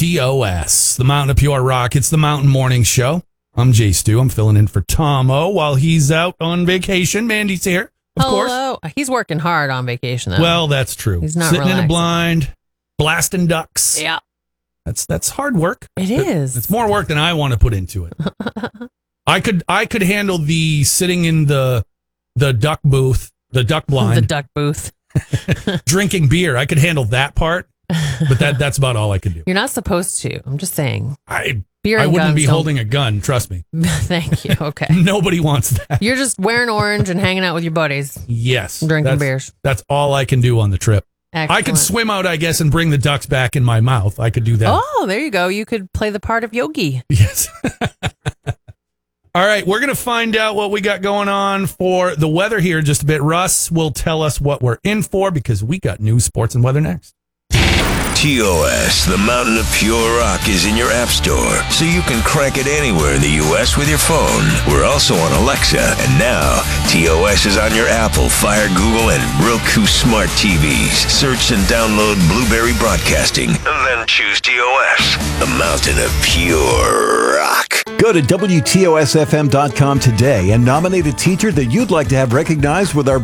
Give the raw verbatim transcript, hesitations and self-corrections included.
T O S, the Mountain of Pure Rock. It's the Mountain Morning Show. I'm Jay Stu. I'm filling in for Tom O while he's out on vacation. Mandy's here, of Hello. course. He's working hard on vacation, though. Well, that's true. He's not Sitting relaxing. in a blind, blasting ducks. Yeah. That's that's hard work. It is. It's more work than I want to put into it. I could I could handle the sitting in the the duck booth, the duck blind, The duck booth. drinking beer. I could handle that part, but that that's about all I could do. You're not supposed to. I'm just saying. I Beer I and wouldn't guns be don't- holding a gun. Trust me. Thank you. Okay. Nobody wants that. You're just wearing orange and hanging out with your buddies. Yes, Drinking that's, beers. That's all I can do on the trip. Excellent. I could swim out, I guess, and bring the ducks back in my mouth. I could do that. Oh, there you go. You could play the part of Yogi. Yes. All right, we're going to find out what we got going on for the weather here in just a bit. Russ will tell us what we're in for because we got news, sports, and weather next. T O S, the Mountain of Pure Rock, is in your app store, so you can crank it anywhere in the U S with your phone. We're also on Alexa, and now T O S is on your Apple, Fire, Google, and Roku smart T Vs. Search and download Blueberry Broadcasting, and then choose T O S, the Mountain of Pure Rock. Go to W T O S F M dot com today and nominate a teacher that you'd like to have recognized with our